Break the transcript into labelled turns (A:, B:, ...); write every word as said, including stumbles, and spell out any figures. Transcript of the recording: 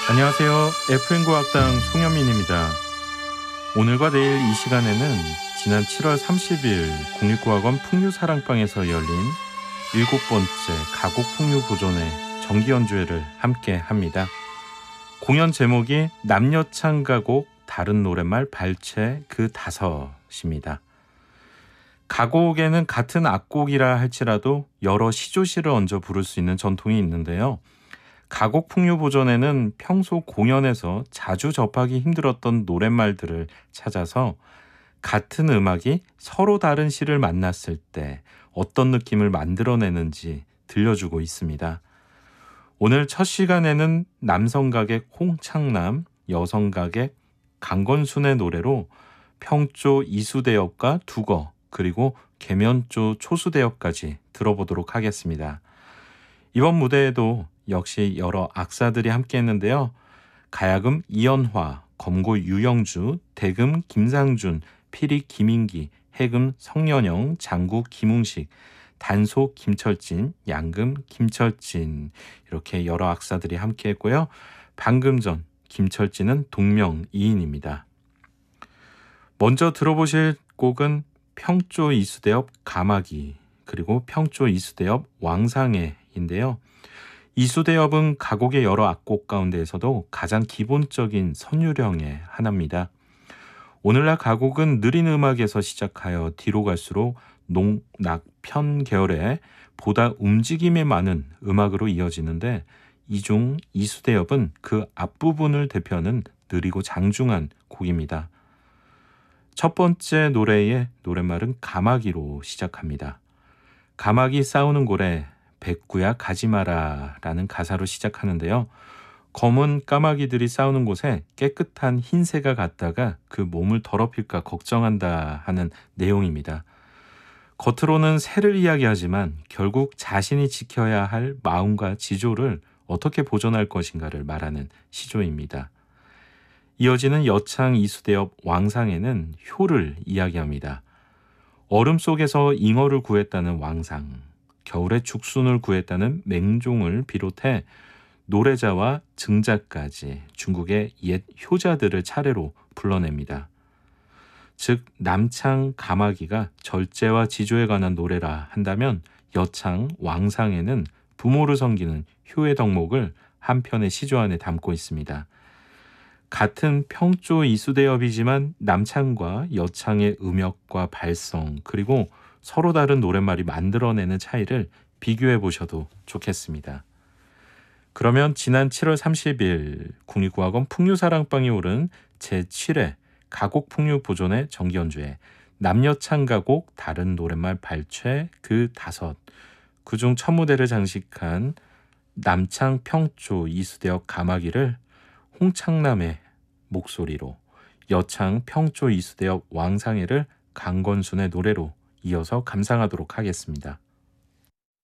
A: 안녕하세요. 에프엠 과학당 송현민입니다. 오늘과 내일 이 시간에는 지난 칠월 삼십일 국립고학원 풍류사랑방에서 열린 일곱 번째 가곡풍류보존회 정기연주회를 함께 합니다. 공연 제목이 남녀창가곡 다른 노랫말 발췌 그 다섯입니다. 가곡에는 같은 악곡이라 할지라도 여러 시조시를 얹어 부를 수 있는 전통이 있는데요. 가곡풍류보존회는 평소 공연에서 자주 접하기 힘들었던 노랫말들을 찾아서 같은 음악이 서로 다른 시를 만났을 때 어떤 느낌을 만들어내는지 들려주고 있습니다. 오늘 첫 시간에는 남성가객 홍창남, 여성가객 강건순의 노래로 평조 이수대엽과 두거, 그리고 계면조 초수대엽까지 들어보도록 하겠습니다. 이번 무대에도 역시 여러 악사들이 함께했는데요. 가야금 이연화, 검고 유영주, 대금 김상준, 피리 김인기, 해금 성년영, 장구 김웅식, 단소 김철진, 양금 김철진, 이렇게 여러 악사들이 함께했고요. 방금 전 김철진은 동명이인입니다. 먼저 들어보실 곡은 평조 이수대엽 가마기, 그리고 평조 이수대엽 왕상회인데요. 이수대엽은 가곡의 여러 악곡 가운데에서도 가장 기본적인 선율형의 하나입니다. 오늘날 가곡은 느린 음악에서 시작하여 뒤로 갈수록 농, 낙, 편 계열의 보다 움직임이 많은 음악으로 이어지는데, 이중 이수대엽은 그 앞부분을 대표하는 느리고 장중한 곡입니다. 첫 번째 노래의 노랫말은 가마기로 시작합니다. 가마기 싸우는 고래 백구야 가지마라 라는 가사로 시작하는데요. 검은 까마귀들이 싸우는 곳에 깨끗한 흰새가 갔다가 그 몸을 더럽힐까 걱정한다 하는 내용입니다. 겉으로는 새를 이야기하지만 결국 자신이 지켜야 할 마음과 지조를 어떻게 보존할 것인가를 말하는 시조입니다. 이어지는 여창 이수대엽 왕상에는 효를 이야기합니다. 얼음 속에서 잉어를 구했다는 왕상, 겨울에 죽순을 구했다는 맹종을 비롯해 노래자와 증자까지 중국의 옛 효자들을 차례로 불러냅니다. 즉 남창 가마기가 절제와 지조에 관한 노래라 한다면, 여창 왕상에는 부모를 섬기는 효의 덕목을 한 편의 시조 안에 담고 있습니다. 같은 평조 이수대엽이지만 남창과 여창의 음역과 발성, 그리고 서로 다른 노랫말이 만들어내는 차이를 비교해 보셔도 좋겠습니다. 그러면 지난 칠월 삼십일 국립고학원 풍류사랑방이 오른 제칠 회 가곡풍류보존회 정기연주회 남녀창가곡 다른 노랫말 발췌 그 다섯, 그중 첫 무대를 장식한 남창 평조 이수대엽 가마기를 홍창남의 목소리로, 여창 평조 이수대엽 왕상회를 강건순의 노래로 이어서 감상하도록 하겠습니다.